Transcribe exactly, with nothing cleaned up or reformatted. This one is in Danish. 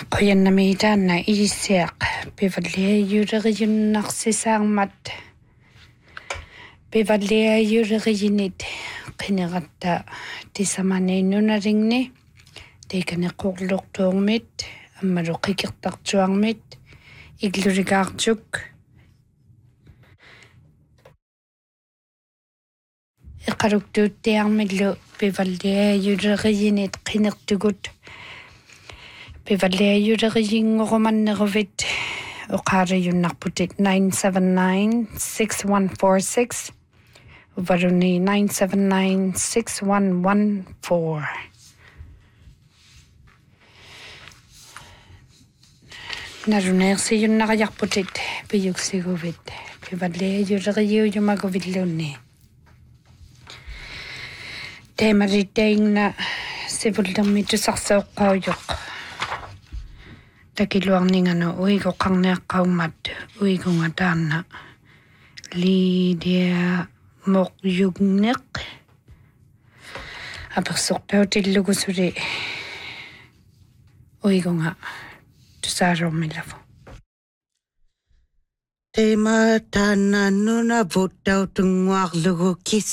Qoyannami taanna iisiaq pivalliayuuleriunnarsisаарmat pivalliayuuleriinit qineratta tisamaniinnunalingni tiikaneqorluqtuurmit аммалу qikirtartuarmit iglulikaartuk iqaluktuuttiarmillu pivalliayuuleriinit qinertugut pivalliayuuleriinngorumannерuvit oqaariyunnarputit nine seven nine six one four six uvaluni nine seven nine six one one four. Naruneersiunnaqajarputit piyuksiguvit pivalliayuuleriujumaguvilluunni teemarittaingna sivullermitusarseoqqaujoq takiluarninganu uigoqarneaqqaummat uigunga taanna Lydia Moqjugneq apersortautillukusuli uigunga tusaaruumillavu Tema taanna nuna vuttautunguarlugu kis